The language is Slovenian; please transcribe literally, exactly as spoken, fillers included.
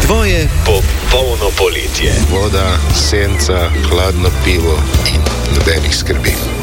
Tvoje popolno poletje. Voda, senca, hladno pivo in nobenih skrbi.